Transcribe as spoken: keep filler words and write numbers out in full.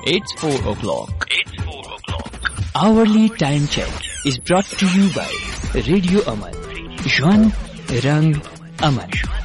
It's four o'clock. It's four o'clock. Hourly time check is brought to you by Radio Aman. Juan Rang Aman.